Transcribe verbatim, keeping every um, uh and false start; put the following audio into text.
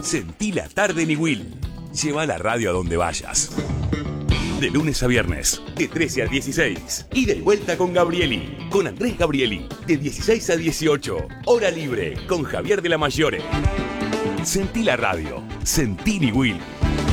Sentí la tarde en Iguil. Lleva la radio a donde vayas. De lunes a viernes, de trece a dieciséis. Ida y vuelta con Gabrieli. Con Andrés Gabrieli. De dieciséis a dieciocho. Hora libre con Javier de la Mayore. Sentí la radio. Sentí Iguil.